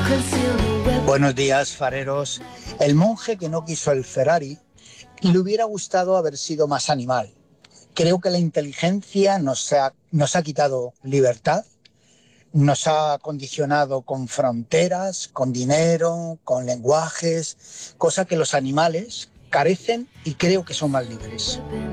Buenos días, fareros. El monje que no quiso el Ferrari le hubiera gustado haber sido más animal. Creo que la inteligencia nos ha quitado libertad, nos ha condicionado con fronteras, con dinero, con lenguajes, cosa que los animales carecen y creo que son más libres.